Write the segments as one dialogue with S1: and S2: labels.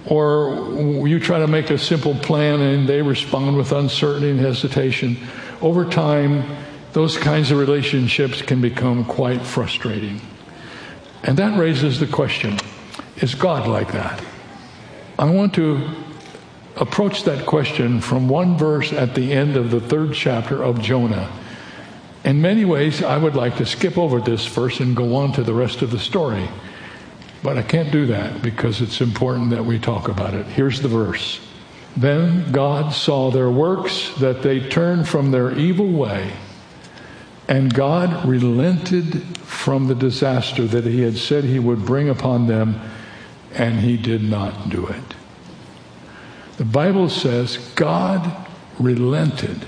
S1: or you try to make a simple plan and they respond with uncertainty and hesitation. Over time, those kinds of relationships can become quite frustrating. And that raises the question, is God like that? I want to approach that question from one verse at the end of the 3rd chapter of Jonah. In many ways, I would like to skip over this verse and go on to the rest of the story. But I can't do that because it's important that we talk about it. Here's the verse. Then God saw their works, that they turned from their evil way, and God relented from the disaster that he had said he would bring upon them, and he did not do it. The Bible says God relented.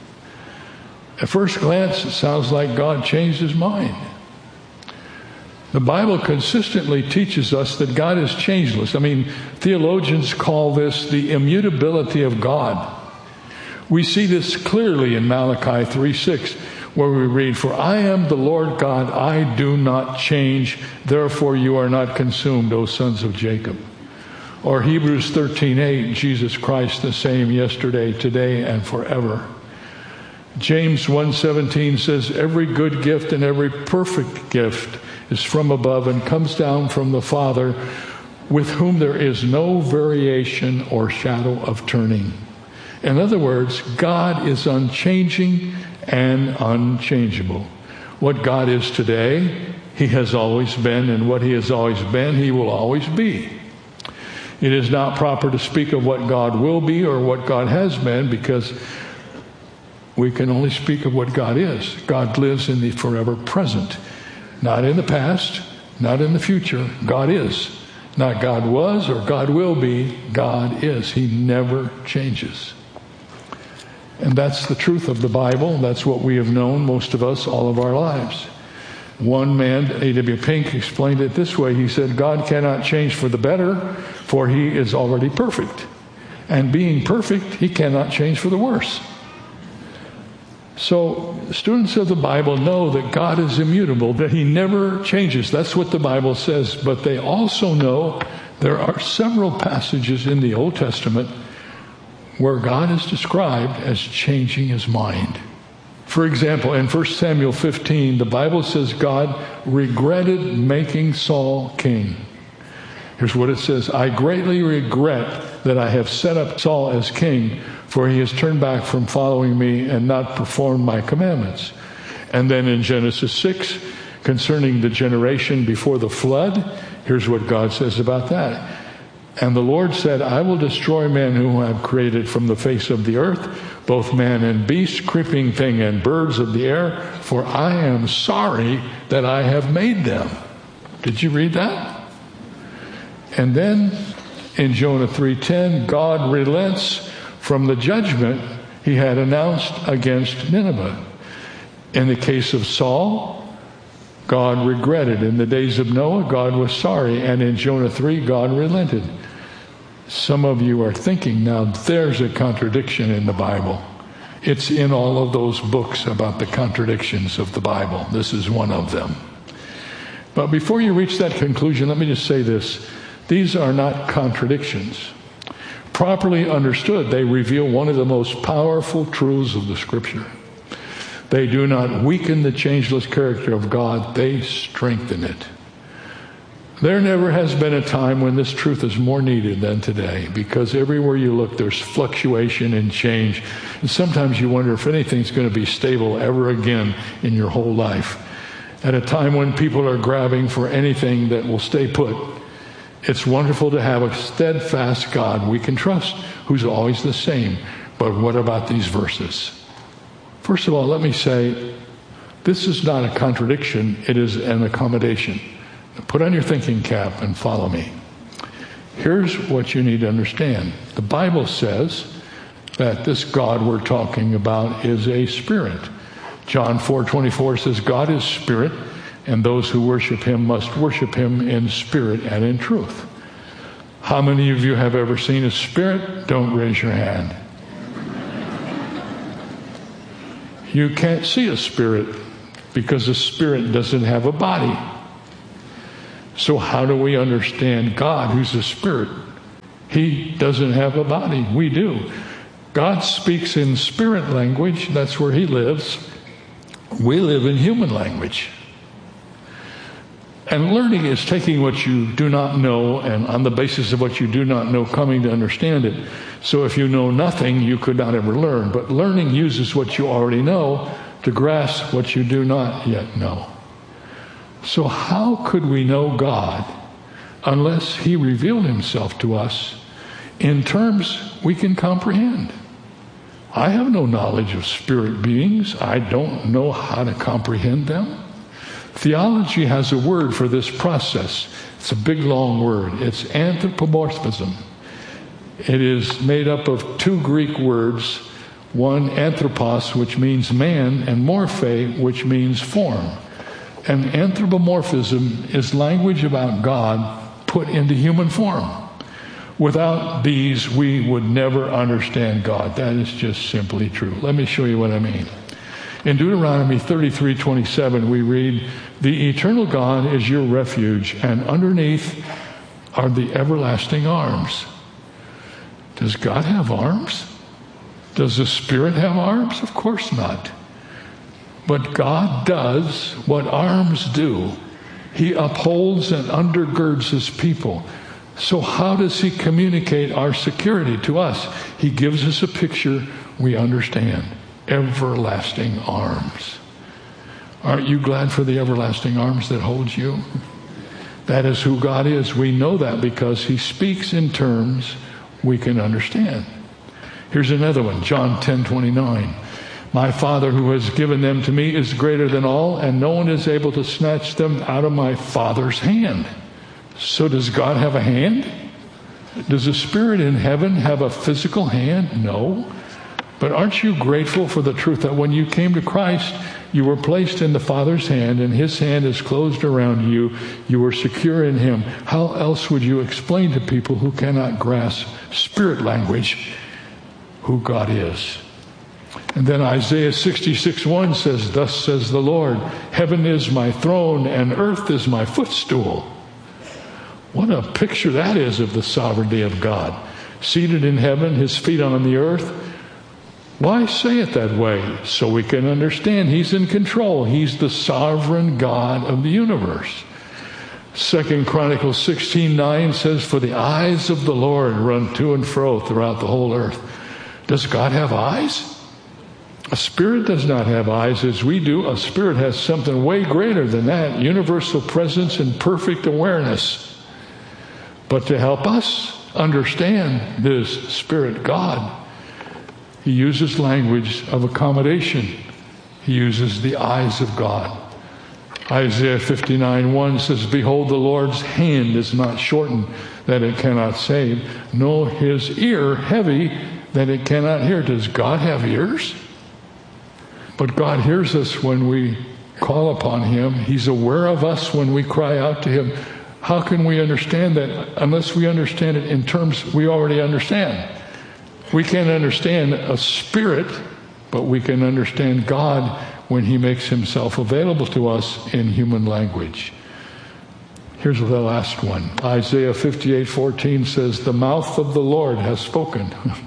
S1: At first glance, it sounds like God changed his mind. The Bible consistently teaches us that God is changeless. Theologians call this the immutability of God. We see this clearly in Malachi 3:6, where we read, "For I am the Lord God, I do not change, therefore you are not consumed, O sons of Jacob." Or Hebrews 13:8, Jesus Christ the same yesterday, today, and forever. James 1:17 says, "Every good gift and every perfect gift is from above and comes down from the Father, with whom there is no variation or shadow of turning." In other words, God is unchanging and unchangeable. What God is today, he has always been, and what he has always been, he will always be. It is not proper to speak of what God will be or what God has been, because we can only speak of what God is. God lives in the forever present. Not in the past, not in the future. God is. Not God was or God will be. God is. He never changes. And that's the truth of the Bible. That's what we have known, most of us, all of our lives. One man, A.W. Pink, explained it this way. He said, God cannot change for the better, for he is already perfect. And being perfect, he cannot change for the worse. So students of the Bible know that God is immutable, that he never changes. That's what the Bible says. But they also know there are several passages in the Old Testament where God is described as changing his mind. For example, in 1 Samuel 15, the Bible says God regretted making Saul king. Here's what it says: "I greatly regret that I have set up Saul as king, for he has turned back from following me and not performed my commandments." And then in Genesis 6, concerning the generation before the flood, here's what God says about that. "And the Lord said, I will destroy men whom I have created from the face of the earth, both man and beast, creeping thing and birds of the air, for I am sorry that I have made them." Did you read that? And then in Jonah 3:10, God relents from the judgment he had announced against Nineveh. In the case of Saul, God regretted. In the days of Noah, God was sorry. And in Jonah 3, God relented. Some of you are thinking, now there's a contradiction in the Bible. It's in all of those books about the contradictions of the Bible. This is one of them. But before you reach that conclusion, let me just say this. These are not contradictions. Properly understood, they reveal one of the most powerful truths of the Scripture. They do not weaken the changeless character of God, they strengthen it. There never has been a time when this truth is more needed than today, because everywhere you look, there's fluctuation and change. And sometimes you wonder if anything's going to be stable ever again in your whole life. At a time when people are grabbing for anything that will stay put, it's wonderful to have a steadfast God we can trust, who's always the same. But what about these verses? First of all, let me say, this is not a contradiction, it is an accommodation. Now, put on your thinking cap and follow me. Here's what you need to understand. The Bible says that this God we're talking about is a spirit. John 4:24 says, God is spirit, and those who worship him must worship him in spirit and in truth. How many of you have ever seen a spirit? Don't raise your hand. You can't see a spirit because a spirit doesn't have a body. So how do we understand God, who's a spirit? He doesn't have a body. We do. God speaks in spirit language. That's where he lives. We live in human language. And learning is taking what you do not know, and on the basis of what you do not know, coming to understand it. So if you know nothing, you could not ever learn. But learning uses what you already know to grasp what you do not yet know. So how could we know God unless he revealed himself to us in terms we can comprehend? I have no knowledge of spirit beings. I don't know how to comprehend them. Theology has a word for this process. It's a big, long word. It's anthropomorphism. It is made up of two Greek words, one anthropos, which means man, and morphe, which means form. And anthropomorphism is language about God put into human form. Without these, we would never understand God. That is just simply true. Let me show you what I mean. In Deuteronomy 33:27, we read, "The eternal God is your refuge, and underneath are the everlasting arms." Does God have arms? Does the Spirit have arms? Of course not. But God does what arms do. He upholds and undergirds his people. So how does he communicate our security to us? He gives us a picture we understand. Everlasting arms. Aren't you glad for the everlasting arms that hold you? That is who God is. We know that because he speaks in terms we can understand. Here's another one, John 10:29. "My Father who has given them to me is greater than all, and no one is able to snatch them out of my Father's hand." So does God have a hand? Does the Spirit in heaven have a physical hand? No. But aren't you grateful for the truth that when you came to Christ, you were placed in the Father's hand, and his hand is closed around you. You were secure in him. How else would you explain to people who cannot grasp spirit language who God is? And then Isaiah 66:1 says, "Thus says the Lord, heaven is my throne and earth is my footstool." What a picture that is of the sovereignty of God. Seated in heaven, his feet on the earth. Why say it that way? So we can understand he's in control. He's the sovereign God of the universe. 2 Chronicles 16:9 says, "For the eyes of the Lord run to and fro throughout the whole earth." Does God have eyes? A spirit does not have eyes as we do. A spirit has something way greater than that, universal presence and perfect awareness. But to help us understand this Spirit God, he uses language of accommodation. He uses the eyes of God. Isaiah 59:1 says, "Behold, the Lord's hand is not shortened, that it cannot save, nor his ear heavy, that it cannot hear." Does God have ears? But God hears us when we call upon him. He's aware of us when we cry out to him. How can we understand that unless we understand it in terms we already understand? We can't understand a spirit, but we can understand God when he makes himself available to us in human language. Here's the last one. Isaiah 58:14 says, "The mouth of the Lord has spoken."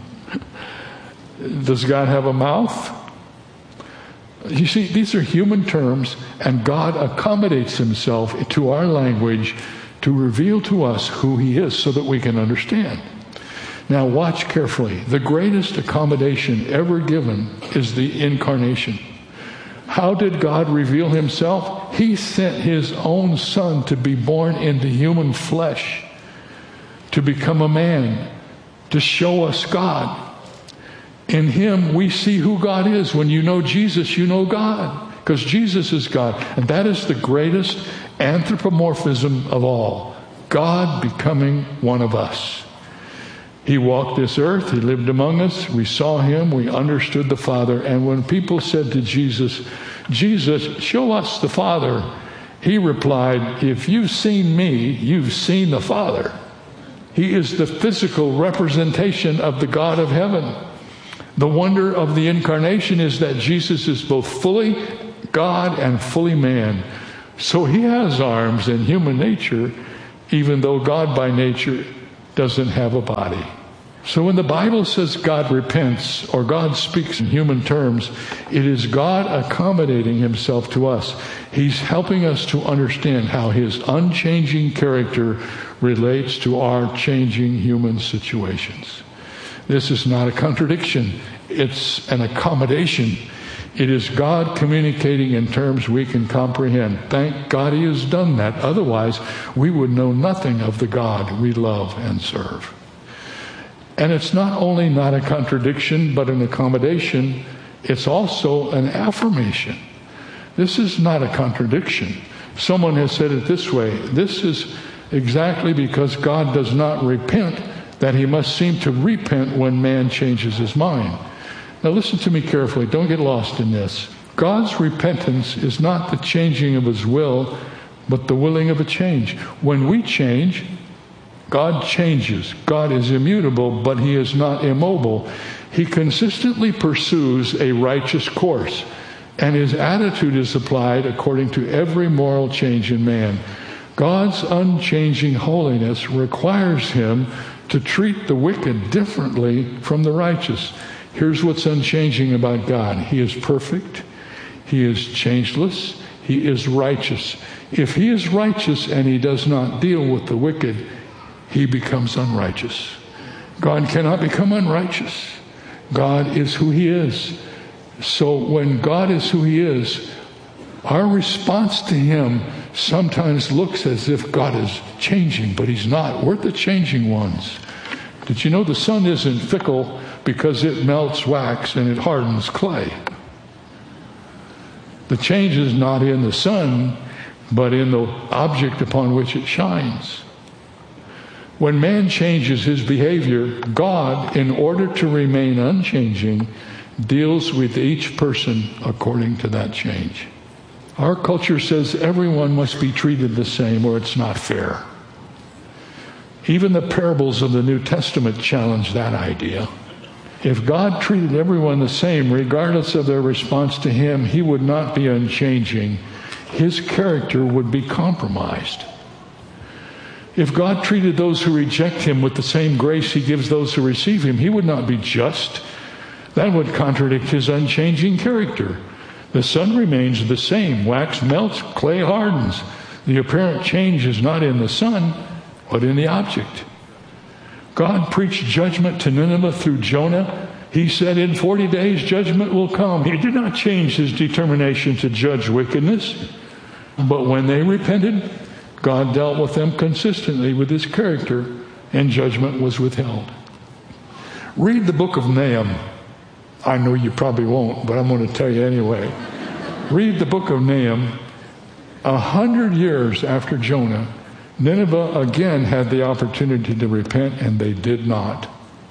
S1: Does God have a mouth? You see, these are human terms, and God accommodates himself to our language to reveal to us who he is so that we can understand. Now watch carefully. The greatest accommodation ever given is the incarnation. How did God reveal himself? He sent his own Son to be born into human flesh, to become a man, to show us God. In him we see who God is. When you know Jesus, you know God, because Jesus is God. And that is the greatest anthropomorphism of all. God becoming one of us. He walked this earth. He lived among us. We saw him. We understood the Father. And when people said to Jesus, "Jesus, show us the Father," he replied, "If you've seen me, you've seen the Father." He is the physical representation of the God of heaven. The wonder of the incarnation is that Jesus is both fully God and fully man. So he has arms in human nature, even though God by nature doesn't have a body. So when the Bible says God repents, or God speaks in human terms, it is God accommodating himself to us. He's helping us to understand how his unchanging character relates to our changing human situations. This is not a contradiction. It's an accommodation. It is God communicating in terms we can comprehend. Thank God he has done that. Otherwise, we would know nothing of the God we love and serve. And it's not only not a contradiction, but an accommodation. It's also an affirmation. This is not a contradiction. Someone has said it this way: this is exactly because God does not repent that he must seem to repent when man changes his mind. Now listen to me carefully. Don't get lost in this. God's repentance is not the changing of his will, but the willing of a change. When we change, God changes. God is immutable, but he is not immobile. He consistently pursues a righteous course, and his attitude is applied according to every moral change in man. God's unchanging holiness requires him to treat the wicked differently from the righteous. Here's what's unchanging about God. He is perfect. He is changeless. He is righteous. If he is righteous and he does not deal with the wicked, he becomes unrighteous. God cannot become unrighteous. God is who he is. So when God is who he is, our response to him sometimes looks as if God is changing, but he's not. We're the changing ones. Did you know the sun isn't fickle because it melts wax and it hardens clay? The change is not in the sun, but in the object upon which it shines. When man changes his behavior, God, in order to remain unchanging, deals with each person according to that change. Our culture says everyone must be treated the same or it's not fair. Even the parables of the New Testament challenge that idea. If God treated everyone the same, regardless of their response to him, he would not be unchanging. His character would be compromised. If God treated those who reject him with the same grace he gives those who receive him, he would not be just. That would contradict his unchanging character. The sun remains the same. Wax melts, clay hardens. The apparent change is not in the sun, but in the object. God preached judgment to Nineveh through Jonah. He said, in 40 days judgment will come. He did not change his determination to judge wickedness. But when they repented, God dealt with them consistently with his character, and judgment was withheld. Read the book of Nahum. I know you probably won't, but I'm going to tell you anyway. Read the book of Nahum. 100 years after Jonah, Nineveh again had the opportunity to repent, and they did not.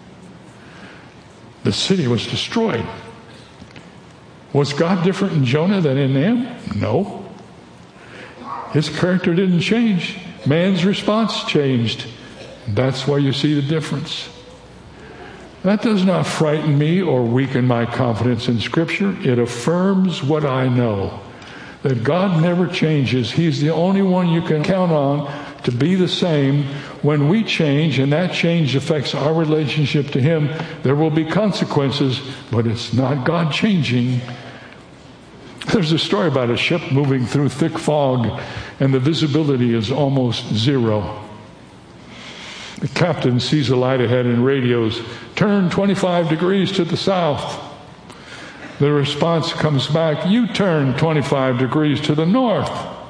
S1: The city was destroyed. Was God different in Jonah than in Nahum? No. His character didn't change. Man's response changed. That's why you see the difference. That does not frighten me or weaken my confidence in Scripture. It affirms what I know, that God never changes. He's the only one you can count on to be the same. When we change, and that change affects our relationship to him, there will be consequences, but it's not God changing. There's a story about a ship moving through thick fog, and the visibility is almost zero. The captain sees a light ahead and radios, "Turn 25 degrees to the south." The response comes back, "You turn 25 degrees to the north."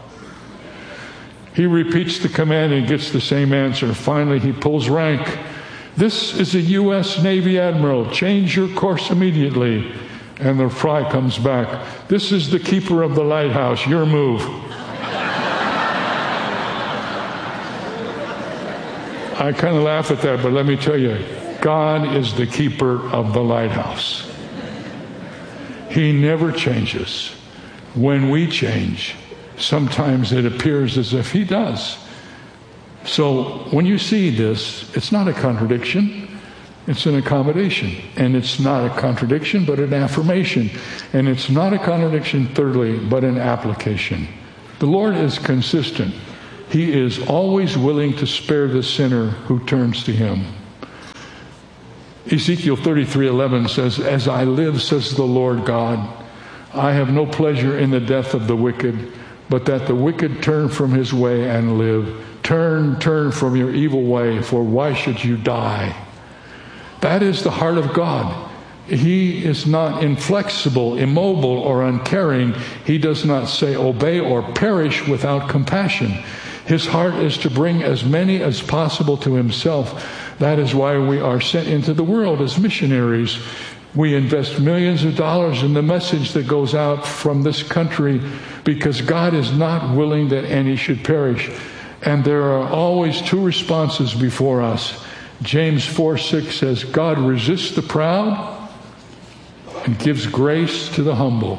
S1: He repeats the command and gets the same answer. Finally, he pulls rank. "This is a U.S. Navy admiral. Change your course immediately." And the reply comes back, "This is the keeper of the lighthouse. Your move." I kind of laugh at that, but let me tell you, God is the keeper of the lighthouse. He never changes. When we change, sometimes it appears as if he does. So when you see this, it's not a contradiction. It's an accommodation. And it's not a contradiction, but an affirmation. And it's not a contradiction, thirdly, but an application. The Lord is consistent. He is always willing to spare the sinner who turns to him. Ezekiel 33:11 says, "As I live, says the Lord God, I have no pleasure in the death of the wicked, but that the wicked turn from his way and live. Turn from your evil way, for why should you die?" That is the heart of God. He is not inflexible, immobile, or uncaring. He does not say, "Obey or perish," without compassion. His heart is to bring as many as possible to himself. That is why we are sent into the world as missionaries. We invest millions of dollars in the message that goes out from this country because God is not willing that any should perish. And there are always two responses before us. James 4:6 says, "God resists the proud and gives grace to the humble."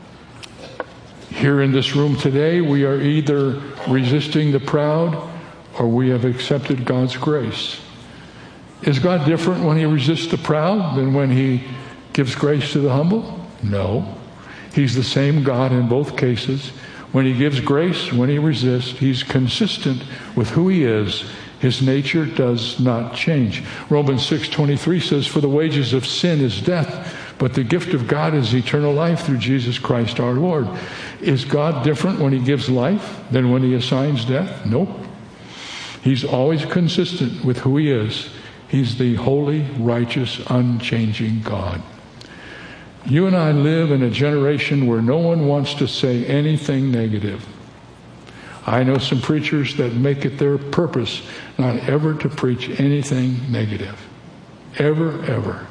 S1: Here in this room today, we are either resisting the proud or we have accepted God's grace. Is God different when he resists the proud than when he gives grace to the humble? No. He's the same God in both cases. When he gives grace, when he resists, he's consistent with who he is. His nature does not change. Romans 6:23 says, "For the wages of sin is death, but the gift of God is eternal life through Jesus Christ our Lord." Is God different when he gives life than when he assigns death? Nope. He's always consistent with who he is. He's the holy, righteous, unchanging God. You and I live in a generation where no one wants to say anything negative. I know some preachers that make it their purpose not ever to preach anything negative. Ever.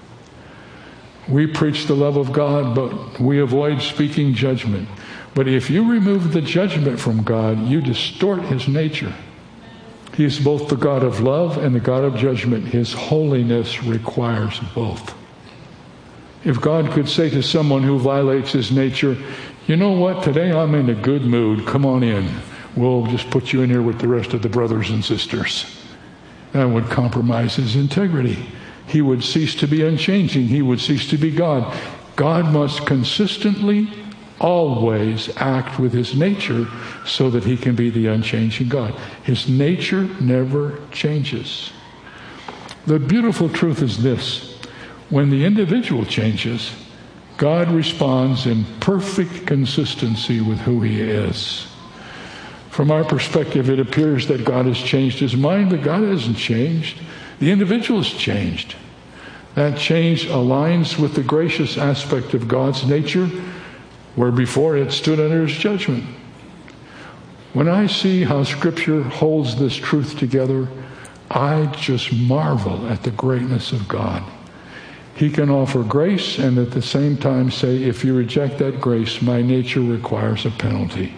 S1: We preach the love of God, but we avoid speaking judgment. But if you remove the judgment from God, you distort his nature. He is both the God of love and the God of judgment. His holiness requires both. If God could say to someone who violates his nature, "You know what, today I'm in a good mood, come on in. We'll just put you in here with the rest of the brothers and sisters," that would compromise his integrity. He would cease to be unchanging. He would cease to be God. God must consistently, always act with his nature so that he can be the unchanging God. His nature never changes. The beautiful truth is this: when the individual changes, God responds in perfect consistency with who he is. From our perspective, it appears that God has changed his mind, but God hasn't changed. The individual has changed. That change aligns with the gracious aspect of God's nature, where before it stood under his judgment. When I see how Scripture holds this truth together, I just marvel at the greatness of God. He can offer grace and at the same time say, if you reject that grace, my nature requires a penalty.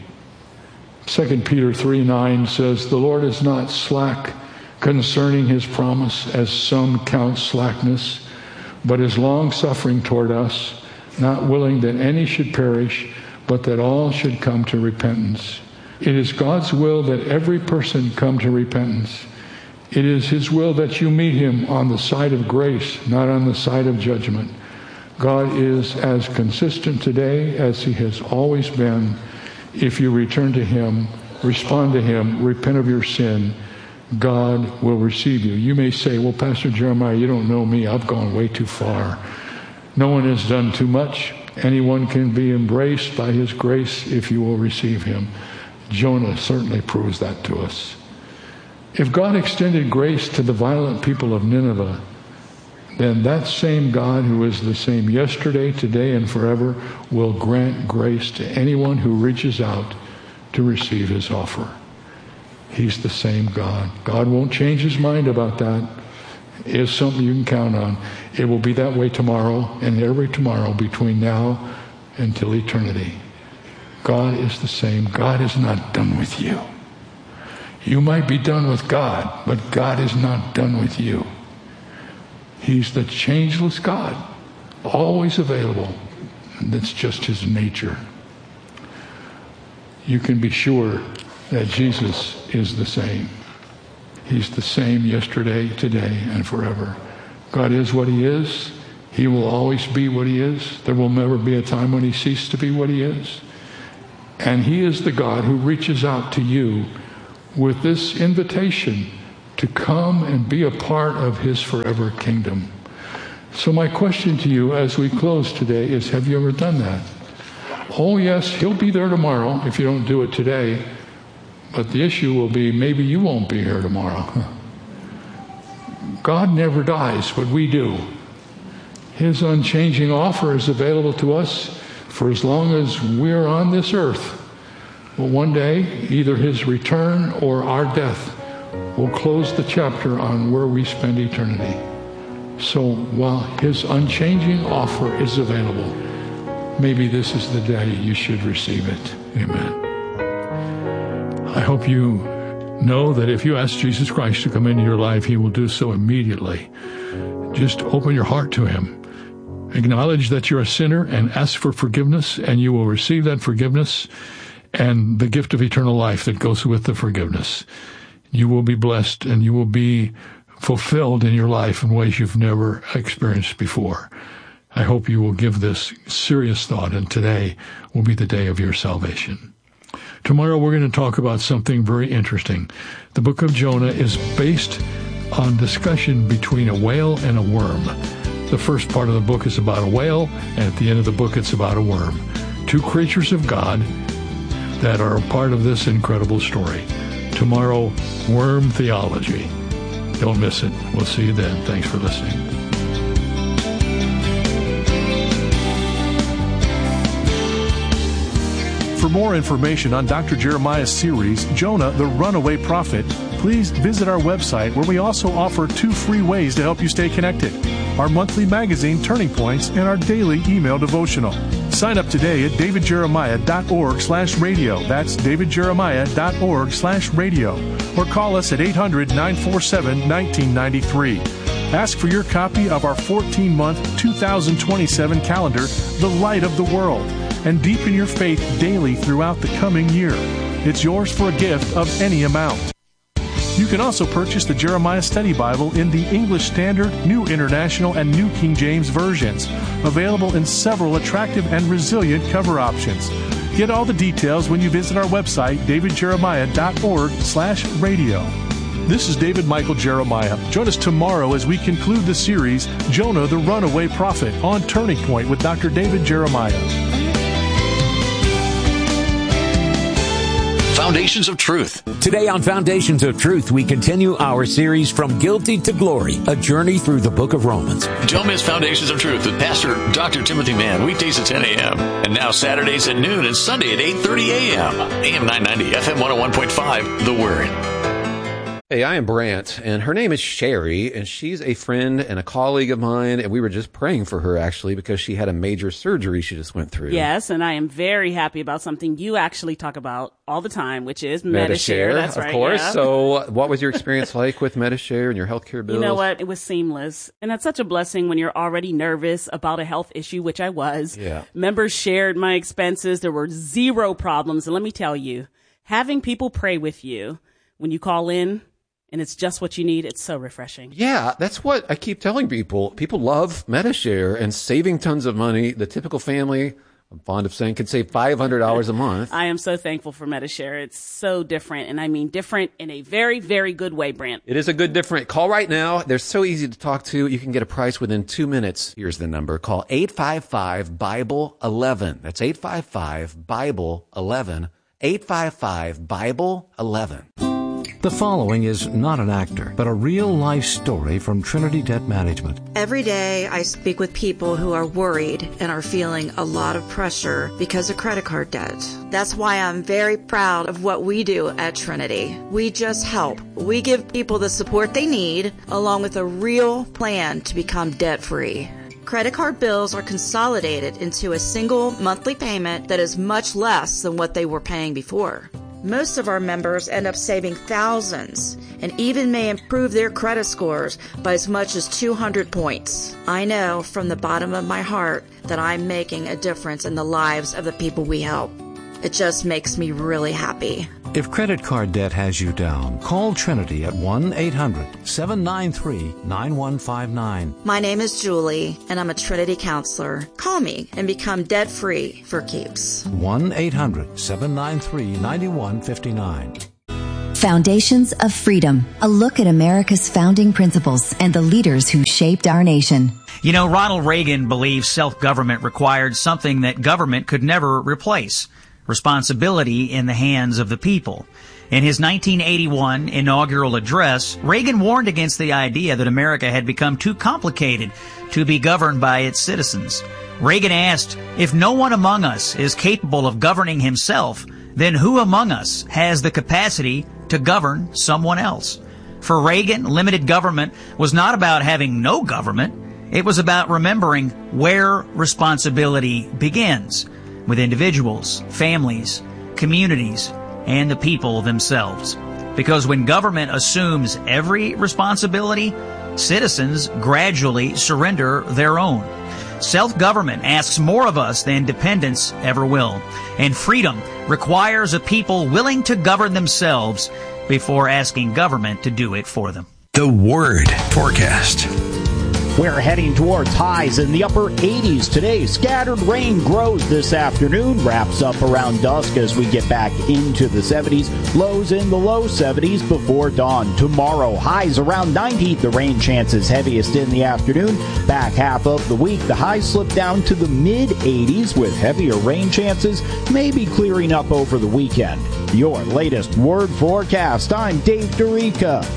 S1: 2 Peter 3:9 says, "The Lord is not slack concerning his promise, as some count slackness, but is long-suffering toward us, not willing that any should perish, but that all should come to repentance." It is God's will that every person come to repentance. It is his will that you meet him on the side of grace, not on the side of judgment. God is as consistent today as he has always been. If you return to him, respond to him, repent of your sin, God will receive you. You may say, "Well, Pastor Jeremiah, you don't know me. I've gone way too far." No one has done too much. Anyone can be embraced by his grace if you will receive him. Jonah certainly proves that to us. If God extended grace to the violent people of Nineveh, then that same God who is the same yesterday, today, and forever will grant grace to anyone who reaches out to receive his offer. He's the same God. God won't change his mind about that. It's something you can count on. It will be that way tomorrow and every tomorrow between now until eternity. God is the same. God is not done with you. You might be done with God, but God is not done with you. He's the changeless God, always available. And that's just his nature. You can be sure that Jesus is the same. He's the same yesterday, today, and forever. God is what he is. He will always be what he is. There will never be a time when he ceases to be what he is. And he is the God who reaches out to you with this invitation to come and be a part of his forever kingdom. So my question to you as we close today is, have you ever done that? Oh yes, he'll be there tomorrow if you don't do it today. But the issue will be, maybe you won't be here tomorrow. God never dies, but we do. His unchanging offer is available to us for as long as we're on this earth. But one day, either his return or our death will close the chapter on where we spend eternity. So while his unchanging offer is available, maybe this is the day you should receive it. Amen. I hope you know that if you ask Jesus Christ to come into your life, he will do so immediately. Just open your heart to him. Acknowledge that you're a sinner and ask for forgiveness, and you will receive that forgiveness and the gift of eternal life that goes with the forgiveness. You will be blessed and you will be fulfilled in your life in ways you've never experienced before. I hope you will give this serious thought, and today will be the day of your salvation. Tomorrow we're going to talk about something very interesting. The book of Jonah is based on discussion between a whale and a worm. The first part of the book is about a whale, and at the end of the book it's about a worm. Two creatures of God that are a part of this incredible story. Tomorrow, worm theology. Don't miss it. We'll see you then. Thanks for listening.
S2: For more information on Dr. Jeremiah's series, Jonah, the Runaway Prophet, please visit our website, where we also offer 2 free ways to help you stay connected: our monthly magazine, Turning Points, and our daily email devotional. Sign up today at davidjeremiah.org/radio. That's davidjeremiah.org/radio. Or call us at 800-947-1993. Ask for your copy of our 14-month 2027 calendar, The Light of the World, and deepen your faith daily throughout the coming year. It's yours for a gift of any amount. You can also purchase the Jeremiah Study Bible in the English Standard, New International, and New King James versions, available in several attractive and resilient cover options. Get all the details when you visit our website, davidjeremiah.org/radio. This is David Michael Jeremiah. Join us tomorrow as we conclude the series, Jonah, the Runaway Prophet, on Turning Point with Dr. David Jeremiah.
S3: Foundations of Truth.
S4: Today on Foundations of Truth, we continue our series From Guilty to Glory, a journey through the book of Romans.
S3: Don't miss Foundations of Truth with Pastor Dr. Timothy Mann, weekdays at 10 a.m. and now Saturdays at noon and Sunday at 8:30 a.m. AM 990, FM 101.5, The Word.
S5: Hey, I am Brant, and her name is Sherry, and she's a friend and a colleague of mine, and we were just praying for her, actually, because she had a major surgery she just went through.
S6: Yes, and I am very happy about something you actually talk about all the time, which is Medi-Share. That's right,
S5: of course.
S6: Yeah.
S5: So what was your experience like with Medi-Share and your healthcare bills?
S6: You know what? It was seamless. And that's such a blessing when you're already nervous about a health issue, which I was.
S5: Yeah.
S6: Members shared my expenses. There were zero problems. And let me tell you, having people pray with you when you call in, and it's just what you need, it's so refreshing.
S5: Yeah, that's what I keep telling people. People love Medi-Share and saving tons of money. The typical family, I'm fond of saying, can save $500 a month.
S6: I am so thankful for Medi-Share. It's so different, and I mean different in a very, very good way, Brant.
S5: It is a good different. Call right now. They're so easy to talk to. You can get a price within 2 minutes. Here's the number. Call 855-BIBLE-11. That's 855-BIBLE-11. 855-BIBLE-11.
S7: The following is not an actor, but a real-life story from Trinity Debt Management.
S8: Every day I speak with people who are worried and are feeling a lot of pressure because of credit card debt. That's why I'm very proud of what we do at Trinity. We just help. We give people the support they need, along with a real plan to become debt-free. Credit card bills are consolidated into a single monthly payment that is much less than what they were paying before. Most of our members end up saving thousands and even may improve their credit scores by as much as 200 points. I know from the bottom of my heart that I'm making a difference in the lives of the people we help. It just makes me really happy.
S7: If credit card debt has you down, call Trinity at 1-800-793-9159.
S8: My name is Julie, and I'm a Trinity counselor. Call me and become debt-free for keeps.
S7: 1-800-793-9159.
S9: Foundations of Freedom, a look at America's founding principles and the leaders who shaped our nation.
S10: You know, Ronald Reagan believed self-government required something that government could never replace: responsibility in the hands of the people. In his 1981 inaugural address, Reagan warned against the idea that America had become too complicated to be governed by its citizens. Reagan asked, if no one among us is capable of governing himself, then who among us has the capacity to govern someone else? For Reagan, limited government was not about having no government. It was about remembering where responsibility begins, with individuals, families, communities, and the people themselves. Because when government assumes every responsibility, citizens gradually surrender their own. Self-government asks more of us than dependence ever will. And freedom requires a people willing to govern themselves before asking government to do it for them.
S11: The Word Forecast.
S12: We're heading towards highs in the upper 80s today. Scattered rain grows this afternoon, wraps up around dusk as we get back into the 70s. Lows in the low 70s before dawn. Tomorrow, highs around 90. The rain chances heaviest in the afternoon. Back half of the week, the highs slip down to the mid-80s with heavier rain chances, maybe clearing up over the weekend. Your latest Word Forecast. I'm Dave Dorica.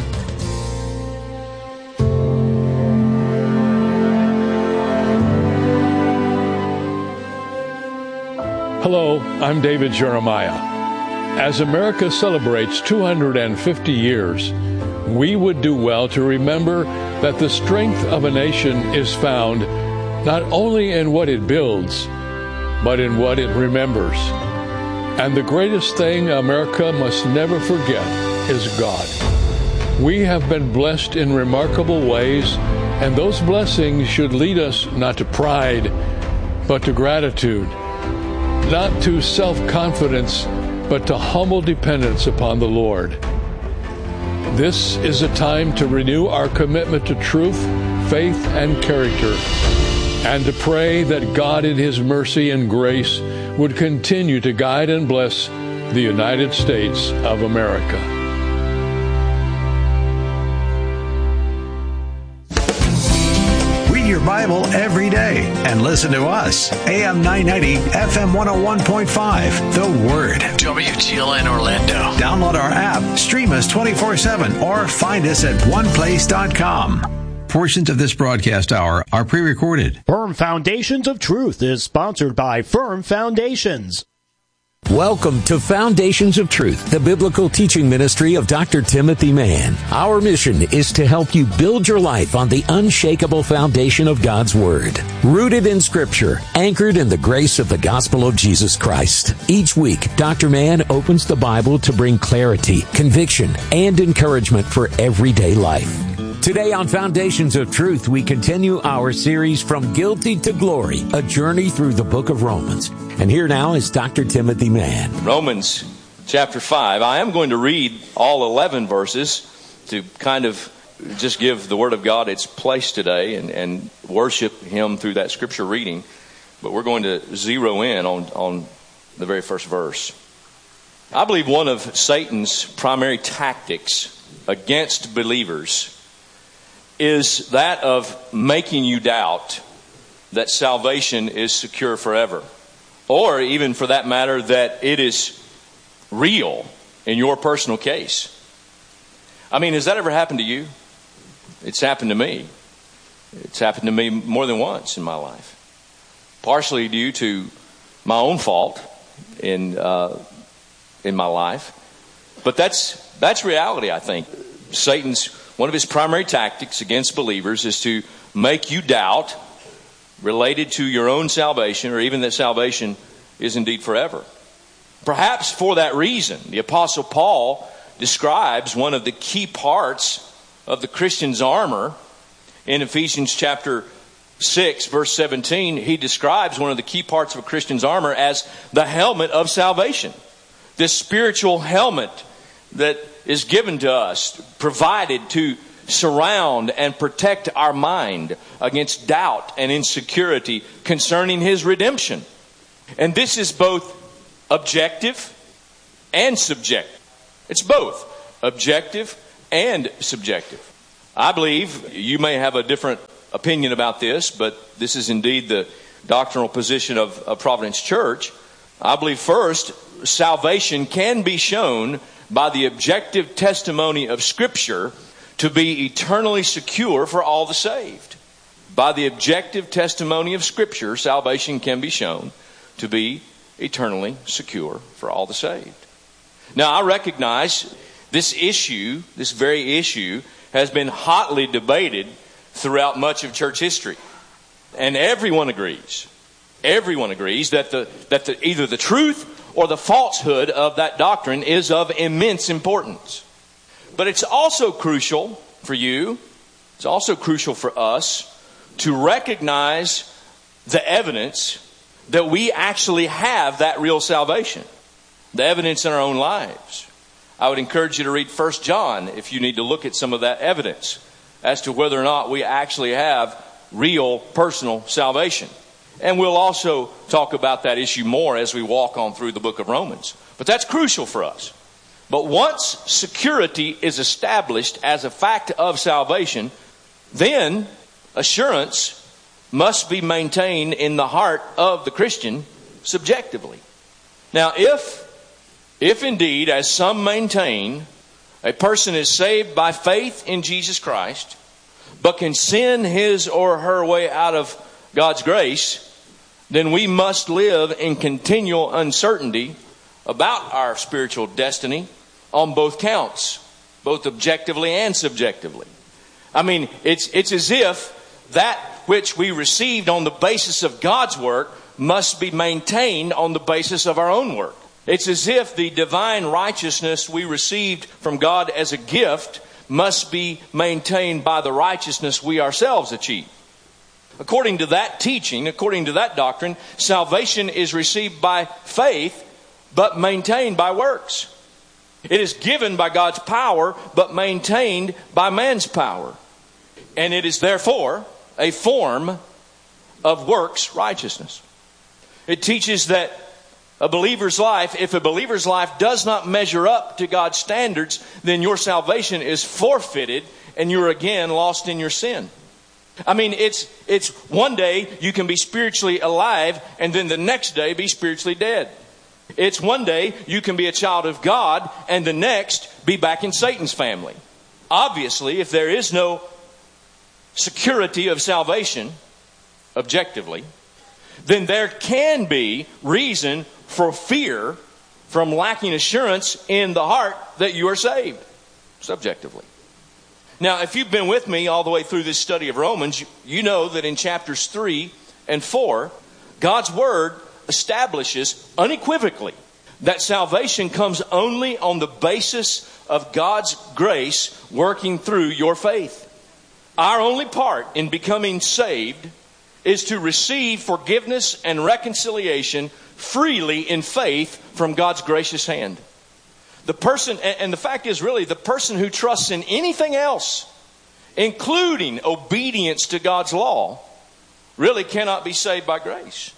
S1: Hello, I'm David Jeremiah. As America celebrates 250 years, we would do well to remember that the strength of a nation is found not only in what it builds, but in what it remembers. And the greatest thing America must never forget is God. We have been blessed in remarkable ways, and those blessings should lead us not to pride, but to gratitude. Not to self-confidence, but to humble dependence upon the Lord. This is a time to renew our commitment to truth, faith, and character, and to pray that God in His mercy and grace would continue to guide and bless the United States of America.
S11: Your Bible every day and listen to us. AM 990, FM 101.5. The Word.
S3: WTLN Orlando.
S11: Download our app, stream us 24/7, or find us at oneplace.com. Portions of this broadcast hour are pre-recorded.
S12: Firm Foundations of Truth is sponsored by Firm Foundations.
S4: Welcome to Foundations of Truth, the biblical teaching ministry of Dr. Timothy Mann. Our mission is to help you build your life on the unshakable foundation of God's Word, rooted in Scripture, anchored in the grace of the gospel of Jesus Christ. Each week, Dr. Mann opens the Bible to bring clarity, conviction, and encouragement for everyday life. Today on Foundations of Truth, we continue our series From Guilty to Glory, a journey through the book of Romans. And here now is Dr. Timothy Mann.
S13: Romans chapter 5. I am going to read all 11 verses to kind of just give the Word of God its place today and worship Him through that scripture reading. But we're going to zero in on the very first verse. I believe one of Satan's primary tactics against believers is that of making you doubt that salvation is secure forever. Or even for that matter, that it is real in your personal case. I mean, has that ever happened to you? It's happened to me. It's happened to me more than once in my life. Partially due to my own fault in my life. But that's reality, I think. One of his primary tactics against believers is to make you doubt related to your own salvation, or even that salvation is indeed forever. Perhaps for that reason, the Apostle Paul describes one of the key parts of the Christian's armor in Ephesians chapter 6, verse 17. He describes one of the key parts of a Christian's armor as the helmet of salvation. This spiritual helmet that is given to us, provided to surround and protect our mind against doubt and insecurity concerning His redemption. And this is both objective and subjective. It's both. objective and subjective. I believe you may have a different opinion about this, but this is indeed the doctrinal position of Providence Church. I believe first, salvation can be shown by the objective testimony of Scripture to be eternally secure for all the saved. By the objective testimony of Scripture, salvation can be shown to be eternally secure for all the saved. Now, I recognize this issue, this very issue, has been hotly debated throughout much of church history. And everyone agrees that either the truth or the falsehood of that doctrine is of immense importance. But it's also crucial for you, it's also crucial for us to recognize the evidence that we actually have that real salvation. The evidence in our own lives. I would encourage you to read 1 John if you need to look at some of that evidence as to whether or not we actually have real personal salvation. And we'll also talk about that issue more as we walk on through the book of Romans. But that's crucial for us. But once security is established as a fact of salvation, then assurance must be maintained in the heart of the Christian subjectively. Now, if indeed, as some maintain, a person is saved by faith in Jesus Christ, but can sin his or her way out of God's grace, then we must live in continual uncertainty about our spiritual destiny on both counts, both objectively and subjectively. I mean, it's as if that which we received on the basis of God's work must be maintained on the basis of our own work. It's as if the divine righteousness we received from God as a gift must be maintained by the righteousness we ourselves achieve. According to that teaching, according to that doctrine, salvation is received by faith, but maintained by works. It is given by God's power, but maintained by man's power. And it is therefore a form of works righteousness. It teaches that a believer's life, if a believer's life does not measure up to God's standards, then your salvation is forfeited and you're again lost in your sin. I mean, it's one day you can be spiritually alive and then the next day be spiritually dead. It's one day you can be a child of God and the next be back in Satan's family. Obviously, if there is no security of salvation, objectively, then there can be reason for fear from lacking assurance in the heart that you are saved, subjectively. Now, if you've been with me all the way through this study of Romans, you know that in chapters 3 and 4, God's Word establishes unequivocally that salvation comes only on the basis of God's grace working through your faith. Our only part in becoming saved is to receive forgiveness and reconciliation freely in faith from God's gracious hand. The person, and the fact is really, the person who trusts in anything else, including obedience to God's law, really cannot be saved by grace.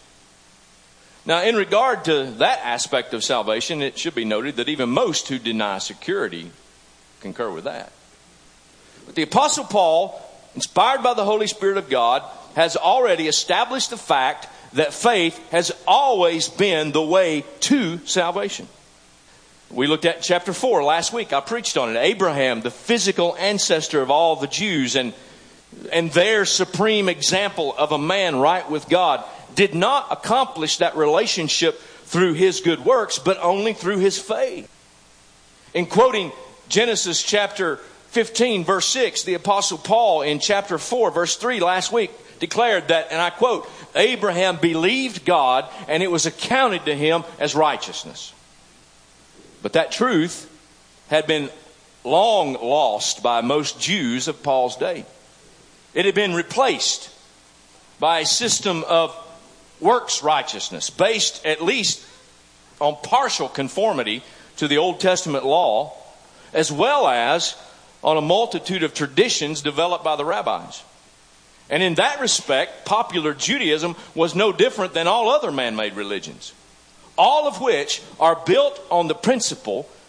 S13: Now, in regard to that aspect of salvation, it should be noted that even most who deny security concur with that. But the Apostle Paul, inspired by the Holy Spirit of God, has already established the fact that faith has always been the way to salvation. We looked at chapter 4 last week. I preached on it. Abraham, the physical ancestor of all the Jews and their supreme example of a man right with God, did not accomplish that relationship through his good works, but only through his faith. In quoting Genesis chapter 15, verse 6, the Apostle Paul in chapter 4, verse 3 last week declared that, and I quote, Abraham believed God and it was accounted to him as righteousness. But that truth had been long lost by most Jews of Paul's day. It had been replaced by a system of works righteousness based at least on partial conformity to the Old Testament law, as well as on a multitude of traditions developed by the rabbis. And in that respect, popular Judaism was no different than all other man-made religions, all of which are built on the principle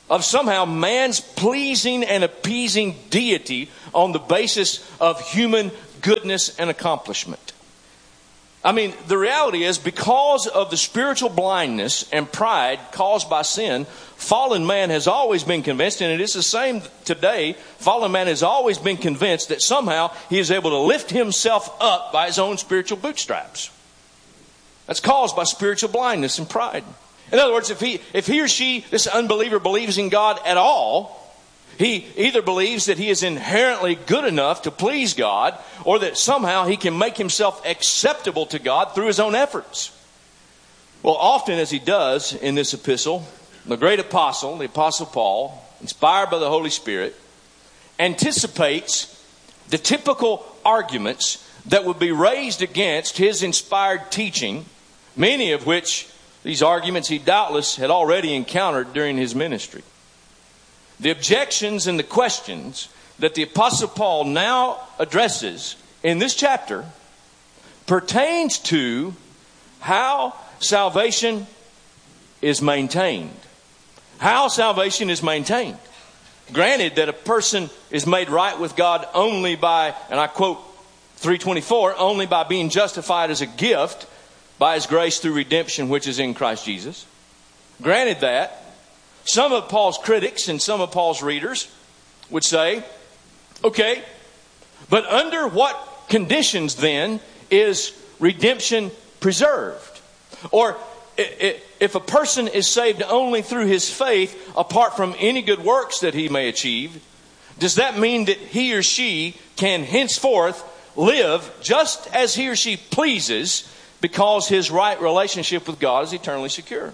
S13: of somehow man's pleasing and appeasing deity on the basis of human goodness and accomplishment. I mean, the reality is, because of the spiritual blindness and pride caused by sin, fallen man has always been convinced, and it is the same today, fallen man has always been convinced that somehow he is able to lift himself up by his own spiritual bootstraps. That's caused by spiritual blindness and pride. In other words, if he or she, this unbeliever, believes in God at all, he either believes that he is inherently good enough to please God, or that somehow he can make himself acceptable to God through his own efforts. Well, often as he does in this epistle, the great apostle, the Apostle Paul, inspired by the Holy Spirit, anticipates the typical arguments that would be raised against his inspired teaching, many of which these arguments he doubtless had already encountered during his ministry. The objections and the questions that the Apostle Paul now addresses in this chapter pertains to how salvation is maintained. How salvation is maintained. Granted that a person is made right with God only by, and I quote 3:24, only by being justified as a gift by His grace through redemption which is in Christ Jesus. Granted that, some of Paul's critics and some of Paul's readers would say, okay, but under what conditions then is redemption preserved? Or if a person is saved only through his faith, apart from any good works that he may achieve, does that mean that he or she can henceforth live just as he or she pleases because his right relationship with God is eternally secure?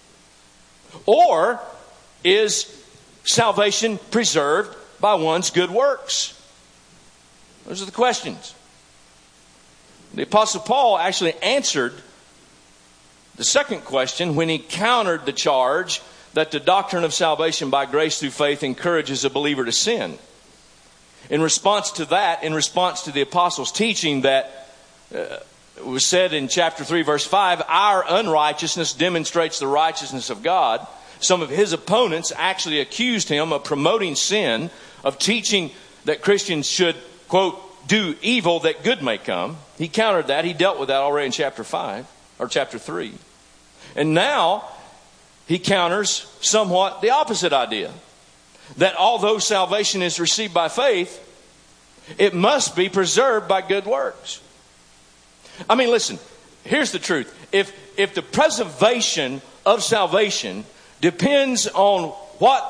S13: Or is salvation preserved by one's good works? Those are the questions. The Apostle Paul actually answered the second question when he countered the charge that the doctrine of salvation by grace through faith encourages a believer to sin. In response to that, in response to the apostles' teaching that was said in chapter 3, verse 5, our unrighteousness demonstrates the righteousness of God. Some of his opponents actually accused him of promoting sin, of teaching that Christians should, quote, do evil that good may come. He countered that. He dealt with that already in chapter 5 or chapter 3. And now he counters somewhat the opposite idea, that although salvation is received by faith, it must be preserved by good works. I mean, listen, here's the truth. If the preservation of salvation depends on what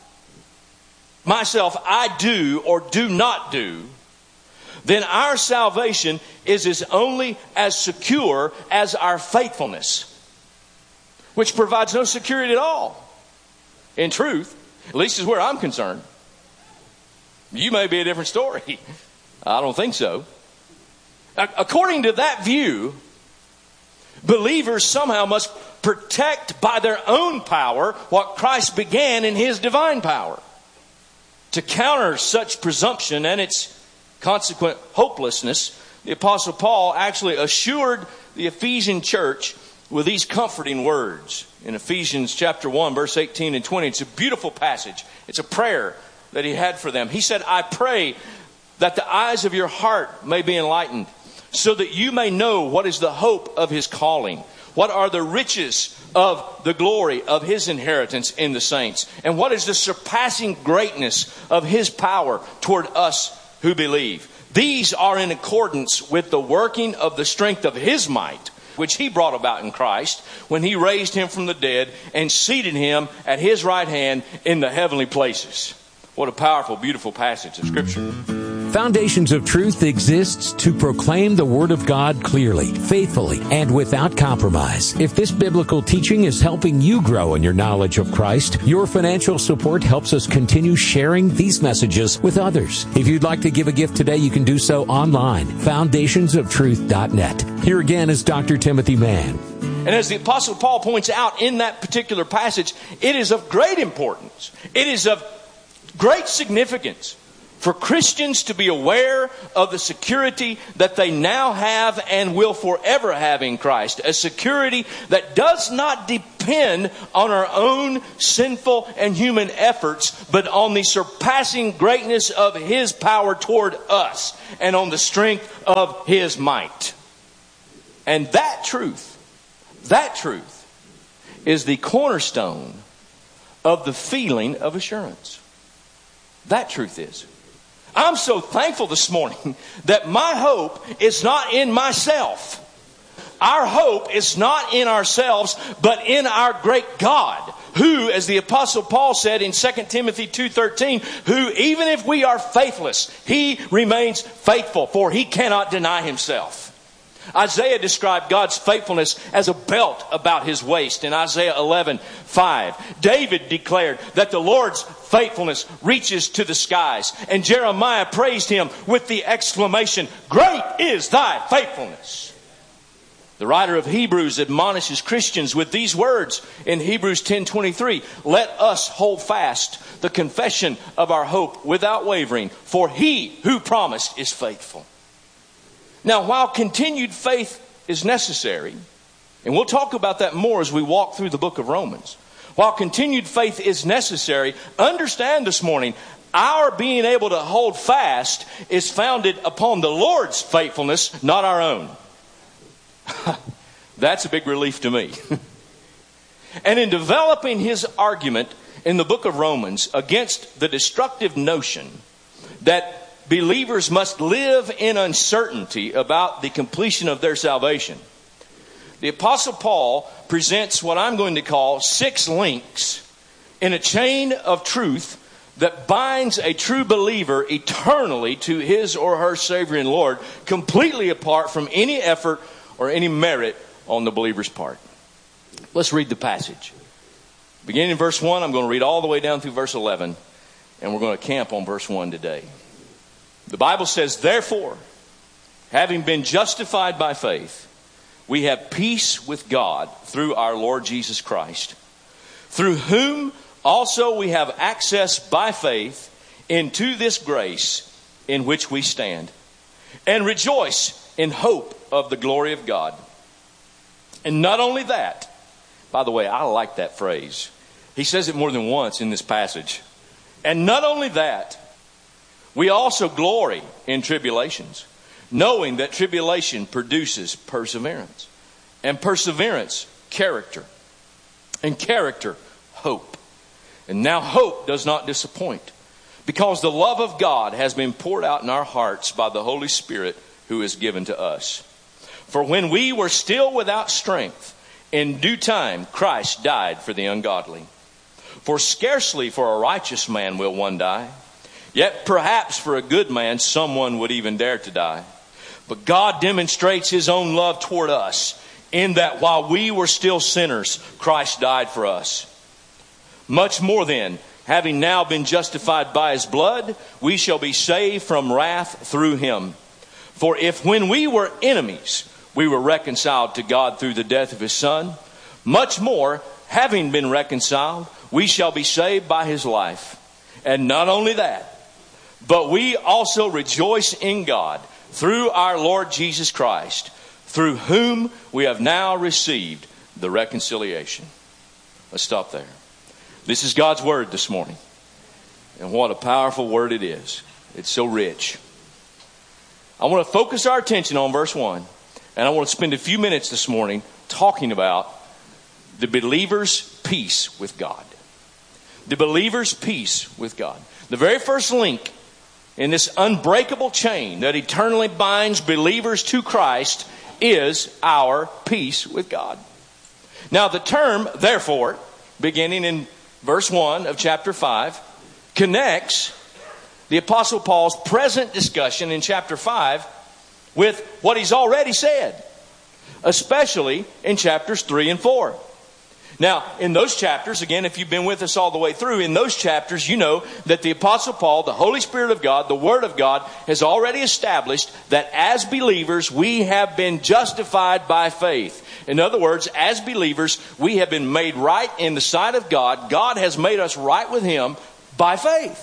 S13: I do or do not do, then our salvation is only as secure as our faithfulness, which provides no security at all. In truth, at least is where I'm concerned. You may be a different story. I don't think so. According to that view, believers somehow must protect by their own power what Christ began in His divine power. To counter such presumption and its consequent hopelessness, the Apostle Paul actually assured the Ephesian church with these comforting words. In Ephesians chapter 1, verse 18 and 20, it's a beautiful passage. It's a prayer that he had for them. He said, I pray that the eyes of your heart may be enlightened, so that you may know what is the hope of His calling, what are the riches of the glory of His inheritance in the saints, and what is the surpassing greatness of His power toward us who believe. These are in accordance with the working of the strength of His might, which He brought about in Christ when He raised Him from the dead and seated Him at His right hand in the heavenly places. What a powerful, beautiful passage of Scripture.
S4: Foundations of Truth exists to proclaim the Word of God clearly, faithfully, and without compromise. If this biblical teaching is helping you grow in your knowledge of Christ, your financial support helps us continue sharing these messages with others. If you'd like to give a gift today, you can do so online, foundationsoftruth.net. Here again is Dr. Timothy Mann.
S13: And as the Apostle Paul points out in that particular passage, it is of great importance. It is of great significance for Christians to be aware of the security that they now have and will forever have in Christ. A security that does not depend on our own sinful and human efforts, but on the surpassing greatness of His power toward us and on the strength of His might. And that truth is the cornerstone of the feeling of assurance. That truth is. I'm so thankful this morning that my hope is not in myself. Our hope is not in ourselves, but in our great God, who, as the Apostle Paul said in 2 Timothy 2:13, who, even if we are faithless, He remains faithful, for He cannot deny Himself. Isaiah described God's faithfulness as a belt about His waist in Isaiah 11:5. David declared that the Lord's faithfulness reaches to the skies. And Jeremiah praised Him with the exclamation, "Great is thy faithfulness." The writer of Hebrews admonishes Christians with these words in Hebrews 10:23. Let us hold fast the confession of our hope without wavering, for He who promised is faithful. Now, while continued faith is necessary, and we'll talk about that more as we walk through the book of Romans. While continued faith is necessary, understand this morning, our being able to hold fast is founded upon the Lord's faithfulness, not our own. That's a big relief to me. And in developing his argument in the book of Romans against the destructive notion that believers must live in uncertainty about the completion of their salvation, the Apostle Paul presents what I'm going to call 6 links in a chain of truth that binds a true believer eternally to his or her Savior and Lord, completely apart from any effort or any merit on the believer's part. Let's read the passage. Beginning in verse 1, I'm going to read all the way down through verse 11, and we're going to camp on verse 1 today. The Bible says, therefore, having been justified by faith, we have peace with God through our Lord Jesus Christ, through whom also we have access by faith into this grace in which we stand, and rejoice in hope of the glory of God. And not only that, by the way, I like that phrase. He says it more than once in this passage. And not only that, we also glory in tribulations, knowing that tribulation produces perseverance, and perseverance, character, and character, hope. And now hope does not disappoint, because the love of God has been poured out in our hearts by the Holy Spirit who is given to us. For when we were still without strength, in due time Christ died for the ungodly. For scarcely for a righteous man will one die, yet perhaps for a good man someone would even dare to die. But God demonstrates His own love toward us, in that while we were still sinners, Christ died for us. Much more then, having now been justified by His blood, we shall be saved from wrath through Him. For if when we were enemies, we were reconciled to God through the death of His Son, much more, having been reconciled, we shall be saved by His life. And not only that, but we also rejoice in God through our Lord Jesus Christ, through whom we have now received the reconciliation. Let's stop there. This is God's word this morning. And what a powerful word it is. It's so rich. I want to focus our attention on verse 1. And I want to spend a few minutes this morning talking about the believer's peace with God. The believer's peace with God. The very first link in this unbreakable chain that eternally binds believers to Christ is our peace with God. Now the term, therefore, beginning in verse 1 of chapter 5, connects the Apostle Paul's present discussion in chapter 5 with what he's already said, especially in chapters 3 and 4. Now, in those chapters, again, if you've been with us all the way through, in those chapters, you know that the Apostle Paul, the Holy Spirit of God, the Word of God, has already established that as believers, we have been justified by faith. In other words, as believers, we have been made right in the sight of God. God has made us right with Him by faith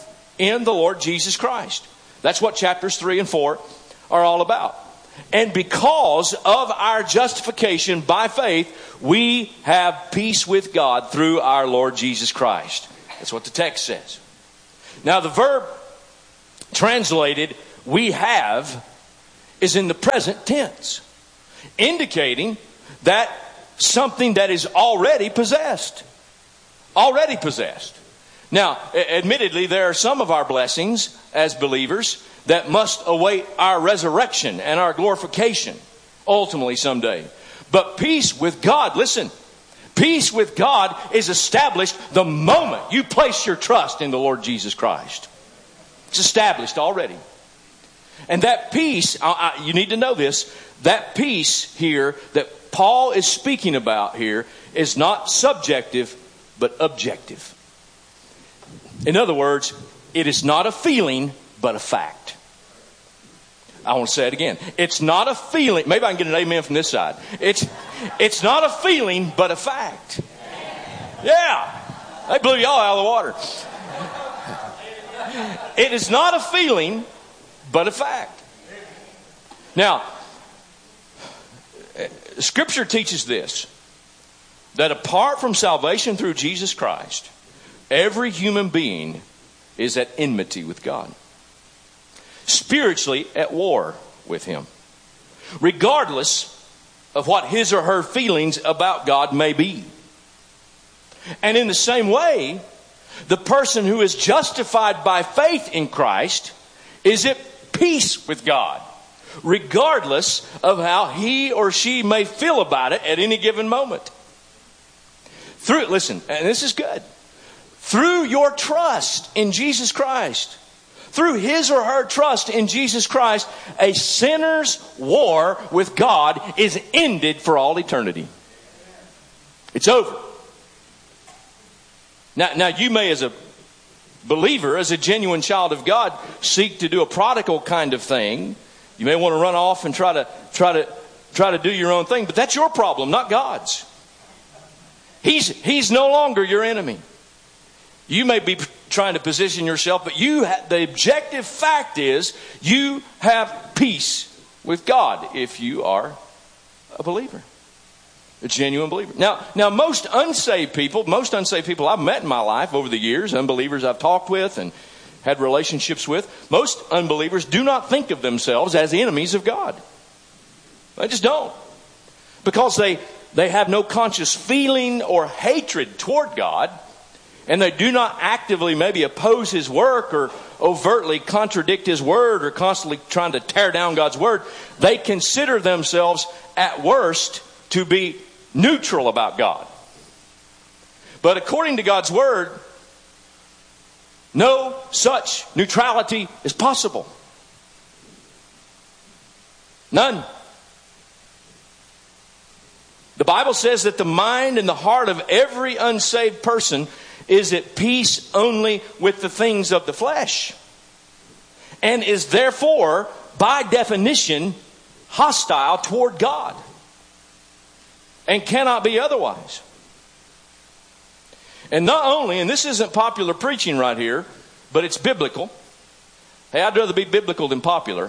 S13: in the Lord Jesus Christ. That's what chapters 3 and 4 are all about. And because of our justification by faith, we have peace with God through our Lord Jesus Christ. That's what the text says. Now the verb translated "we have" is in the present tense, indicating that something that is already possessed. Already possessed. Now, admittedly, there are some of our blessings as believers that must await our resurrection and our glorification ultimately someday. But peace with God, listen, peace with God is established the moment you place your trust in the Lord Jesus Christ. It's established already. And that peace, you need to know this, that peace here that Paul is speaking about here is not subjective, but objective. In other words, it is not a feeling, but a fact. I want to say it again. It's not a feeling. Maybe I can get an amen from this side. It's not a feeling, but a fact. Yeah. They blew y'all out of the water. It is not a feeling, but a fact. Now, Scripture teaches this, that apart from salvation through Jesus Christ, every human being is at enmity with God. Spiritually at war with Him. Regardless of what his or her feelings about God may be. And in the same way, the person who is justified by faith in Christ is at peace with God, regardless of how he or she may feel about it at any given moment. Listen, and this is good. Through your trust in Jesus Christ, through his or her trust in Jesus Christ, a sinner's war with God is ended for all eternity. It's over. Now you may, as a believer, as a genuine child of God, seek to do a prodigal kind of thing. You may want to run off and try to do your own thing, but that's your problem, not God's. He's no longer your enemy. You may be trying to position yourself, but the objective fact is you have peace with God if you are a believer, a genuine believer. Now most unsaved people I've met in my life over the years, unbelievers I've talked with and had relationships with, most unbelievers do not think of themselves as enemies of God. They just don't. Because they have no conscious feeling or hatred toward God, and they do not actively maybe oppose his work or overtly contradict his word or constantly trying to tear down God's word. They consider themselves at worst to be neutral about God. But according to God's word, no such neutrality is possible. None. The Bible says that the mind and the heart of every unsaved person is at peace only with the things of the flesh, and is therefore, by definition, hostile toward God, and cannot be otherwise. And not only, and this isn't popular preaching right here, but it's biblical. Hey, I'd rather be biblical than popular.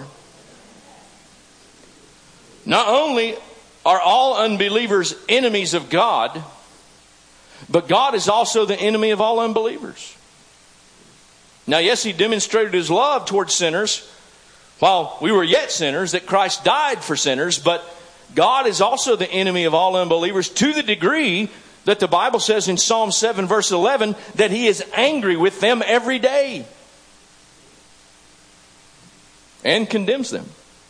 S13: Not only are all unbelievers enemies of God, but God is also the enemy of all unbelievers. Now, yes, he demonstrated his love towards sinners while we were yet sinners, that Christ died for sinners, but God is also the enemy of all unbelievers to the degree that the Bible says in Psalm 7 verse 11 that he is angry with them every day and condemns them.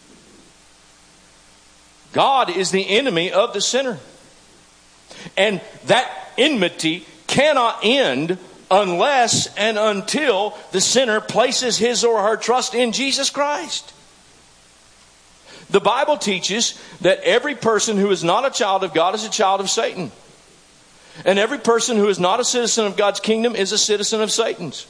S13: God is the enemy of the sinner. And that enmity cannot end unless and until the sinner places his or her trust in Jesus Christ. The Bible teaches that every person who is not a child of God is a child of Satan. And every person who is not a citizen of God's kingdom is a citizen of Satan's.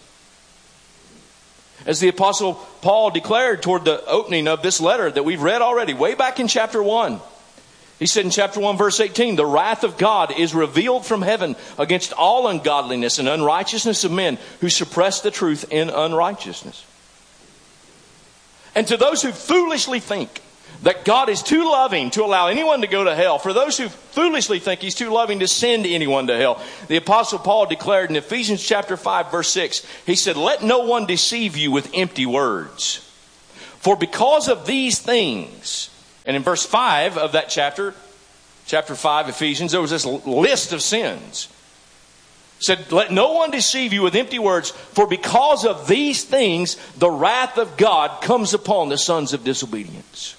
S13: As the Apostle Paul declared toward the opening of this letter that we've read already, way back in chapter 1. He said in chapter 1, verse 18, the wrath of God is revealed from heaven against all ungodliness and unrighteousness of men who suppress the truth in unrighteousness. And to those who foolishly think that God is too loving to allow anyone to go to hell, for those who foolishly think He's too loving to send anyone to hell, the Apostle Paul declared in Ephesians chapter 5, verse 6, he said, let no one deceive you with empty words. For because of these things, and in verse 5 of that chapter 5 Ephesians, there was this list of sins. It said, let no one deceive you with empty words, for because of these things, the wrath of God comes upon the sons of disobedience.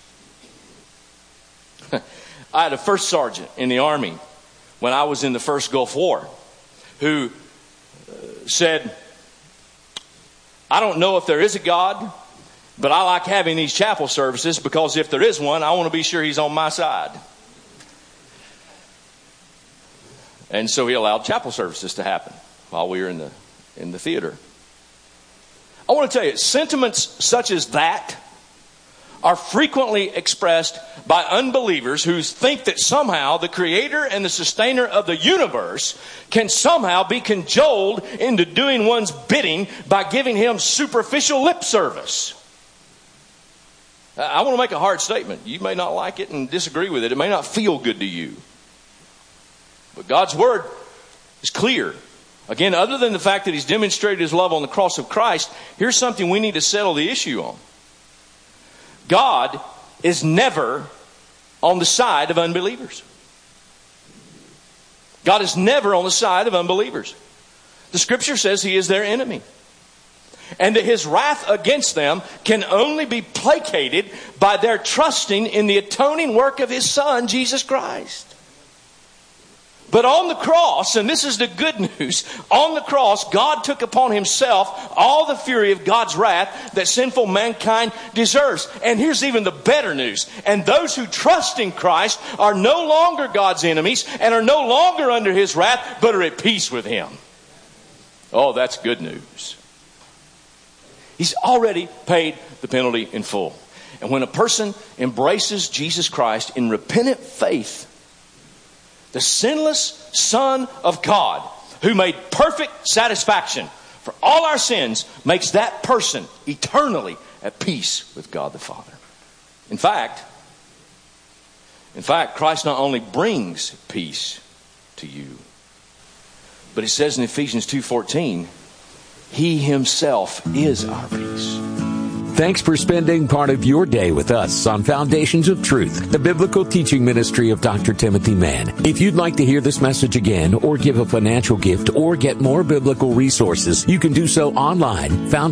S13: I had a first sergeant in the Army when I was in the first Gulf War who said, I don't know if there is a God, but I like having these chapel services because if there is one, I want to be sure He's on my side. And so he allowed chapel services to happen while we were in the theater. I want to tell you, sentiments such as that are frequently expressed by unbelievers who think that somehow the creator and the sustainer of the universe can somehow be cajoled into doing one's bidding by giving Him superficial lip service. I want to make a hard statement. You may not like it and disagree with it. It may not feel good to you. But God's Word is clear. Again, other than the fact that He's demonstrated His love on the cross of Christ, here's something we need to settle the issue on. God is never on the side of unbelievers. God is never on the side of unbelievers. The Scripture says He is their enemy. And that His wrath against them can only be placated by their trusting in the atoning work of His Son, Jesus Christ. But on the cross, and this is the good news, on the cross, God took upon Himself all the fury of God's wrath that sinful mankind deserves. And here's even the better news. And those who trust in Christ are no longer God's enemies and are no longer under His wrath, but are at peace with Him. Oh, that's good news. He's already paid the penalty in full. And when a person embraces Jesus Christ in repentant faith, the sinless Son of God, who made perfect satisfaction for all our sins, makes that person eternally at peace with God the Father. In fact, Christ not only brings peace to you, but it says in Ephesians 2:14, He Himself is our peace.
S4: Thanks for spending part of your day with us on Foundations of Truth, the biblical teaching ministry of Dr. Timothy Mann. If you'd like to hear this message again or give a financial gift or get more biblical resources, you can do so online,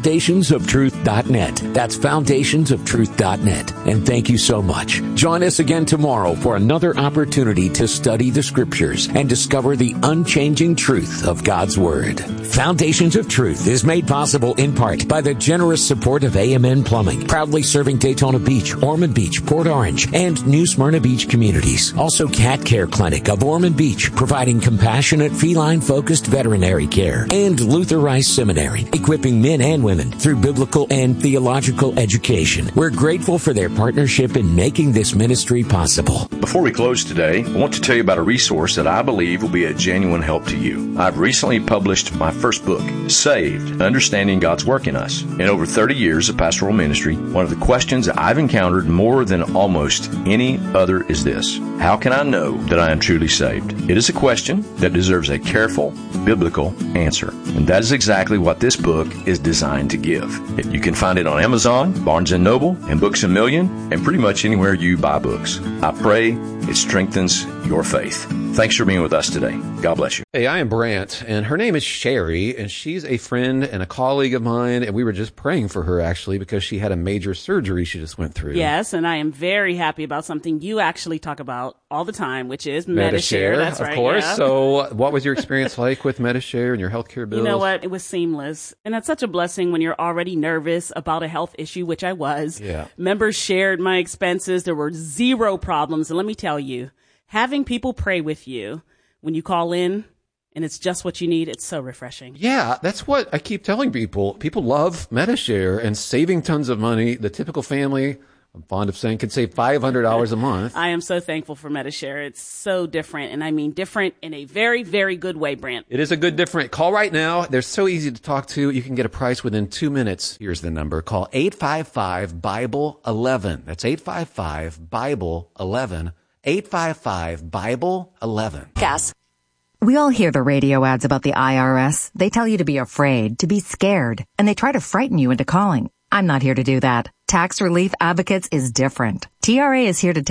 S4: foundationsoftruth.net. That's foundationsoftruth.net. And thank you so much. Join us again tomorrow for another opportunity to study the Scriptures and discover the unchanging truth of God's Word. Foundations of Truth is made possible in part by the generous support of AMN Plumbing, proudly serving Daytona Beach, Ormond Beach, Port Orange, and New Smyrna Beach communities. Also Cat Care Clinic of Ormond Beach, providing compassionate, feline-focused veterinary care. And Luther Rice Seminary, equipping men and women through biblical and theological education. We're grateful for their partnership in making this ministry possible.
S14: Before we close today, I want to tell you about a resource that I believe will be a genuine help to you. I've recently published my first book, Saved, Understanding God's Work in Us. In over 30 years of pastoral ministry, one of the questions that I've encountered more than almost any other is this: how can I know that I am truly saved? It is a question that deserves a careful, biblical answer. And that is exactly what this book is designed to give. You can find it on Amazon, Barnes & Noble, and Books A Million, and pretty much anywhere you buy books. I pray it strengthens your faith. Thanks for being with us today. God bless you.
S5: Hey, I am Brant, and her name is Sherry, and she's a friend and a colleague of mine, and we were just praying for her, actually, because she had a major surgery she just went through.
S6: Yes, and I am very happy about something you actually talk about all the time, which is Medi-Share. That's right,
S5: of course.
S6: Yeah.
S5: So what was your experience like with Medi-Share and your healthcare bills?
S6: You know what? It was seamless. And that's such a blessing when you're already nervous about a health issue, which I was.
S5: Yeah.
S6: Members shared my expenses. There were zero problems. And let me tell you, having people pray with you when you call in and it's just what you need, it's so refreshing.
S5: Yeah, that's what I keep telling people. People love Medi-Share and saving tons of money. The typical family I'm fond of saying, could save $500 a month.
S6: I am so thankful for Medi-Share. It's so different, and I mean different in a very, very good way, Brant.
S5: It is a good different. Call right now. They're so easy to talk to. You can get a price within 2 minutes. Here's the number. Call 855-BIBLE-11. That's 855-BIBLE-11. 855-BIBLE-11.
S15: Gas. We all hear the radio ads about the IRS. They tell you to be afraid, to be scared, and they try to frighten you into calling. I'm not here to do that. Tax Relief Advocates is different. TRA is here to tell